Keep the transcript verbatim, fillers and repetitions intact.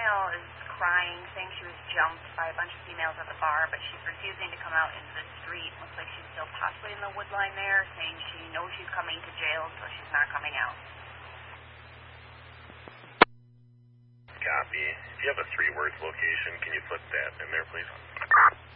female is crying, saying she was jumped by a bunch of females at the bar, but she's refusing to come out into the street. Looks like she's still possibly in the wood line there, saying she knows she's coming to jail, so she's not coming out. Copy. If you have a three words location, can you put that in there, please?